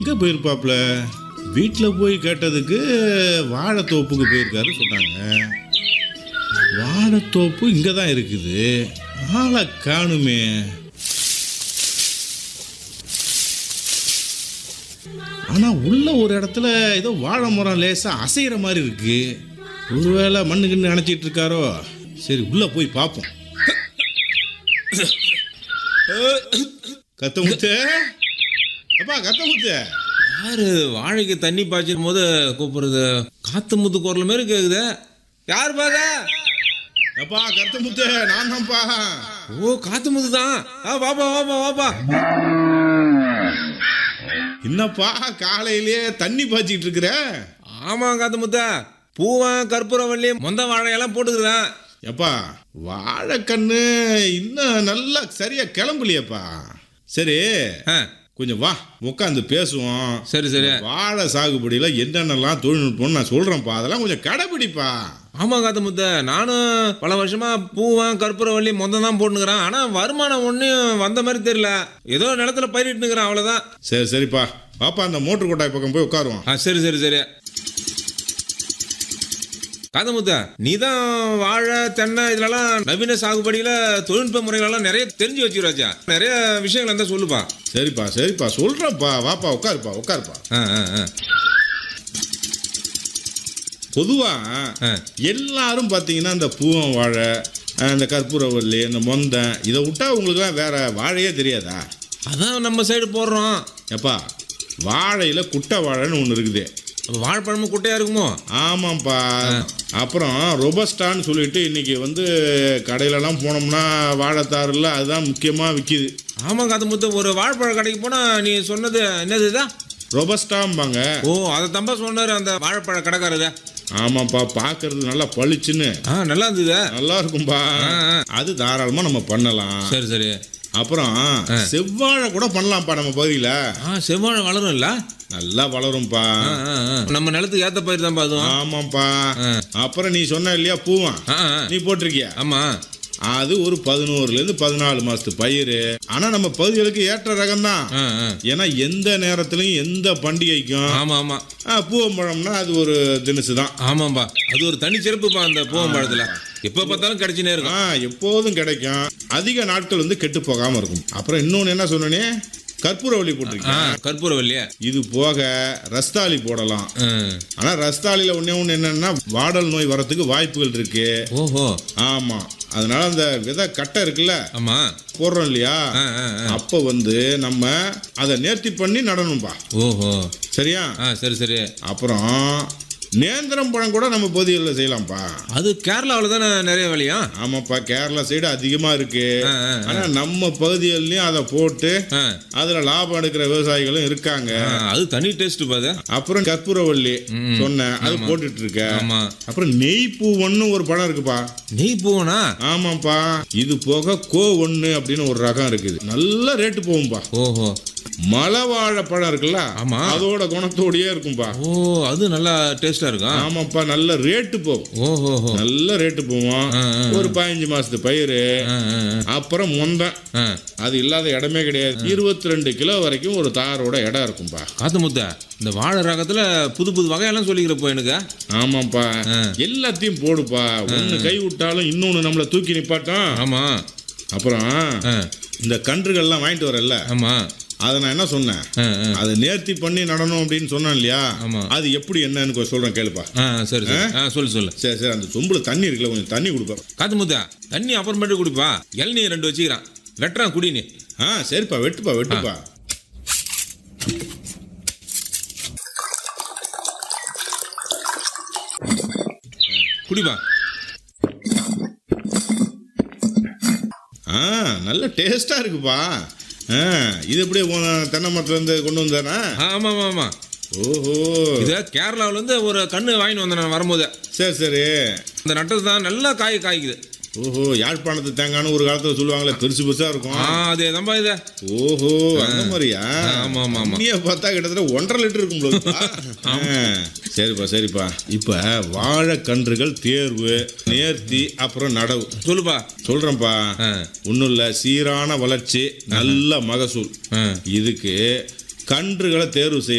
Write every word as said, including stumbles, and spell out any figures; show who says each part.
Speaker 1: எங்கே போயிருப்பாப்ல? வீட்டில் போய் கேட்டதுக்கு வாழைத்தோப்புக்கு போயிருக்காரு சொன்னாங்க. வாழைத்தோப்பு இங்கே தான் இருக்குது, ஆளை காணுமே. ஆனால் உள்ள ஒரு இடத்துல ஏதோ வாழை மரம் லேசாக அசைகிற மாதிரி இருக்கு. ஒருவேளை மண்ணுக்குன்னு நினச்சிட்டு இருக்காரோ. சரி, உள்ள போய் பார்ப்போம். கத்தமுத்து, அப்பா கத்தமுத்து.
Speaker 2: யாரு வாழைக்கு தண்ணி பாய்ச்சும் போது கூப்பிடுறது? காத்து முத்து குரல் மாதிரி கேக்குது. யார் பாதா?
Speaker 1: அப்பா கத்தமுத்து, நான் தான்ப்பா.
Speaker 2: ஓ, காத்து முத்து தான். வாப்பா வாப்பா வாப்பா.
Speaker 1: என்னப்பா காலையிலேயே தண்ணி பாய்ச்சிட்டு இருக்கிற?
Speaker 2: ஆமா காத்து முத்தா, பூவன் கற்பூரவள்ளி மொந்த வாழையெல்லாம் போட்டுக்கிறேன்.
Speaker 1: எப்பா வாழைக்கண்ணு இன்னும் நல்லா சரியா கிளம்பலையப்பா. சரி, கொஞ்சம் வா உட்காந்து பேசுவோம்.
Speaker 2: சரி சரி.
Speaker 1: வாழை சாகுபடியில என்னென்னலாம் தொழில்நுட்பம் நான் சொல்றேன்ப்பா, அதெல்லாம் கொஞ்சம் கடைபிடிப்பா.
Speaker 2: ஆமா காத்து முத்த, நானும் பல வருஷமா பூவன் கற்பூரவள்ளி மொந்தம் தான் போட்டுக்கிறேன். ஆனா வருமானம் ஒன்னும் வந்த மாதிரி தெரியல. ஏதோ நிலத்துல பயிரிட்டுக்கிறேன், அவ்வளவுதான்.
Speaker 1: சரி சரிப்பா, பாப்பா அந்த மோட்டர் கொட்டாய் பக்கம் போய் உட்காருவோம்.
Speaker 2: சரி சரி சரி. காதமுத்த, நீ தான் வாழை தென்னை இதெல்லாம் நவீன சாகுபடியில தொழில்நுட்ப முறைகளெல்லாம் நிறைய தெரிஞ்சு வச்சுக்கிறாச்சா? நிறைய விஷயங்கள் இருந்தா சொல்லுப்பா.
Speaker 1: சரிப்பா சரிப்பா சொல்றப்பா, வாப்பா உட்காருப்பா உட்காருப்பா. பொதுவா எல்லாரும் பாத்தீங்கன்னா இந்த பூவம் வாழை, இந்த கற்பூரவள்ளி, இந்த மொந்தை இதை விட்டா உங்களுக்குலாம் வேற வாழையே தெரியாதா?
Speaker 2: அதான் நம்ம சைடு போடுறோம்.
Speaker 1: எப்பா வாழையில குட்டை வாழைன்னு ஒன்று இருக்குது.
Speaker 2: வாழைப்பழமும் குட்டையா இருக்குமோ?
Speaker 1: ஆமாப்பா. அப்புறம் ரொபஸ்டான்னு சொல்லிட்டு இன்னைக்கு வந்து கடையிலலாம் போனோம்னா வாழைத்தாறுல அதுதான் முக்கியமாக விற்கிது.
Speaker 2: ஆமாம் காதமுத்து, ஒரு வாழைப்பழ கடைக்கு போனால் நீ சொன்னது என்னது தான்?
Speaker 1: ரொபஸ்டாம்பாங்க.
Speaker 2: ஓ, அதை தம்பா சொன்னார் அந்த வாழைப்பழ கடைக்காரத.
Speaker 1: ஆமாப்பா, பார்க்கறது நல்லா பளிச்சுன்னு
Speaker 2: நல்லா இருந்தது.
Speaker 1: நல்லா இருக்கும்பா. அது தாராளமாக நம்ம பண்ணலாம்.
Speaker 2: சரி சரி.
Speaker 1: அப்புறம் செவ்வாழை கூட பண்ணலாம்ப்பா நம்ம பகுதியில்.
Speaker 2: செவ்வாழை வளரும் இல்ல?
Speaker 1: நல்லா வளரும்பா.
Speaker 2: நம்ம நிலத்துக்கு ஏத்த பயிர் தான் பாதும்.
Speaker 1: ஆமாப்பா. அப்புறம் நீ சொன்ன இல்லையா பூவன், நீ போட்டிருக்கிய?
Speaker 2: ஆமா.
Speaker 1: அது ஒரு பதினோருல இருந்து பதினாலு மாசத்து பயிர். ஆனா நம்ம பகுதிகளுக்கு ஏற்ற ரகம் தான். ஏன்னா எந்த நேரத்திலையும் எந்த பண்டிகைக்கும்
Speaker 2: ஆமா ஆமா
Speaker 1: பூவம்பழம்னா அது ஒரு தினசு தான்.
Speaker 2: ஆமாம்பா, அது ஒரு தனி சிறப்புப்பா அந்த பூவம்பழத்துல. எப்ப பார்த்தாலும் கிடைச்சுனே இருக்கும்.
Speaker 1: எப்போதும் கிடைக்கும். அதிக நாட்கள் வந்து கெட்டு போகாம இருக்கும். அப்புறம் இன்னொன்னு என்ன சொன்னே, கற்பூரவள்ளி போட்டிருக்கேன்.
Speaker 2: கற்பூரவல்லியா?
Speaker 1: இது போக ரஸ்தாளி போடலாம். ஆனா ரஸ்தாளியில ஒன்னே ஒண்ணு என்னன்னா வாடல் நோய் வரதுக்கு வாய்ப்புகள் இருக்கு.
Speaker 2: ஓஹோ.
Speaker 1: ஆமா, அதனால அந்த விதை கட்டை இருக்குல்ல,
Speaker 2: ஆமா
Speaker 1: போடுறோம் இல்லையா, அப்ப வந்து நம்ம அதை நேர்த்தி பண்ணி நடணும்பா.
Speaker 2: ஓஹோ,
Speaker 1: சரியா?
Speaker 2: சரி சரி.
Speaker 1: அப்புறம் நேந்திரம் பழம் கூட நம்ம பகுதிகளில் செய்யலாம்ப்பா.
Speaker 2: அது கேரளாவில் தானே நிறைய விளையா?
Speaker 1: ஆமாப்பா, கேரளா சைடு அதிகமா இருக்கு. ஆனா நம்ம பகுதிகள்லயும் அதை போட்டு அதுல லாபம் எடுக்கிற விவசாயிகளும் இருக்காங்க.
Speaker 2: அது தனி டேஸ்ட் பாது.
Speaker 1: அப்புறம் கற்பூரவள்ளி சொன்ன அது போட்டுட்டு இருக்க. அப்புறம் நெய் பூவன்னு ஒரு பழம் இருக்குப்பா.
Speaker 2: நெய் பூவனா?
Speaker 1: ஆமாப்பா. இது போக கோ ஒன்னு அப்படின்னு ஒரு ரகம் இருக்குது, நல்ல ரேட்டு போகும்பா.
Speaker 2: ஓஹோ.
Speaker 1: மலை வாழைப்பழம் இருக்குல்ல, அதோட குணத்தோடயே இருக்கும்பா.
Speaker 2: ஓ, அது நல்லா டேஸ்டா இருக்கும்.
Speaker 1: ஆமாப்பா, நல்ல ரேட்டு போகும்.
Speaker 2: ஓஹோ, நல்ல
Speaker 1: ரேட்டு போவோம். ஒரு பதினஞ்சு மாசத்து பயிர். அப்புறம் மொந்த, அது இல்லாத இடமே கிடையாது. இருபத்தி ரெண்டு கிலோ வரைக்கும் ஒரு தாரோட இடம் இருக்கும்பா.
Speaker 2: காத்து முத்த, இந்த வாழை ரகத்துல புது புது வகையெல்லாம் சொல்லிக்கிறப்போ எனக்கு.
Speaker 1: ஆமாப்பா, எல்லாத்தையும் போடுப்பா. ஒன்னு கை விட்டாலும் இன்னொன்னு நம்மள தூக்கி நிப்பாட்டும்.
Speaker 2: ஆமா.
Speaker 1: அப்புறம் இந்த கன்றுகள்லாம் வாங்கிட்டு வரல,
Speaker 2: ஆமா,
Speaker 1: அதை நான் என்ன சொன்னேன், அதை நேர்த்தி பண்ணி நடணும் அப்படின்னு சொன்னேன் இல்லையா, அது எப்படி என்னன்னு சொல்றேன் கேளுப்பா.
Speaker 2: சரி சொல்லு சொல்லு.
Speaker 1: சரி சரி. அந்த சொம்புல தண்ணி இருக்குல்ல, கொஞ்சம் தண்ணி கொடுப்பா.
Speaker 2: காத்து முத்தா, தண்ணி அப்புறமேட்டு குடிப்பா. இளநீ ரெண்டு வச்சுக்கிறான், வெட்டுறான், குடி நீ.
Speaker 1: ஆ சரிப்பா, வெட்டுப்பா வெட்டுப்பா.
Speaker 2: குடிப்பா.
Speaker 1: ஆ நல்ல டேஸ்டா இருக்குப்பா. இது எப்படி தென்னை மரத்துல இருந்து கொண்டு வந்தானா?
Speaker 2: ஆமா ஆமா ஆமா.
Speaker 1: ஓஹோ,
Speaker 2: இது கேரளாவில இருந்து ஒரு கண்ணு வாங்கிட்டு வந்தேன் நான் வரும்போது.
Speaker 1: சரி சரி.
Speaker 2: இந்த நட்டது தான் நல்லா காய் காய்க்குது.
Speaker 1: ஓஹோ, யாழ்ப்பாணத்து தேங்காய்னு ஒரு காலத்துல சொல்லுவாங்களே, பெருசு பெருசா இருக்கும்.
Speaker 2: அதே தான் இது.
Speaker 1: ஓஹோ, அந்த மாதிரியா?
Speaker 2: ஆமா ஆமா ஆமா.
Speaker 1: நீங்க பார்த்தா கிட்டத்தட்ட ஒன்றரை லிட்டர் இருக்கும். சரிப்பா சரிப்பா. இப்ப வாழைக்கன்றுகள் தேர்வு, நேர்த்தி, அப்புறம் நடவு
Speaker 2: சொல்லுப்பா.
Speaker 1: சொல்றேன்ப்பா. ஒன்னும் இல்ல, சீரான வளர்ச்சி, நல்ல மகசூல், இதுக்கு கன்றுகளை தேர்வு செய்ய